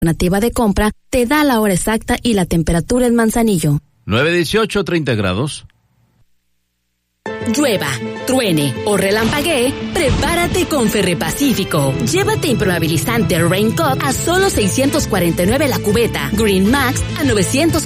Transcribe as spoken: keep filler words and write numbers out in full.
alternativa de compra te da la hora exacta y la temperatura en Manzanillo. nueve dieciocho, treinta grados. Llueva, truene o relampaguee, prepárate con Ferrepacífico. Llévate impermeabilizante Raincoat a solo seiscientos cuarenta y nueve la cubeta, Green Max a novecientos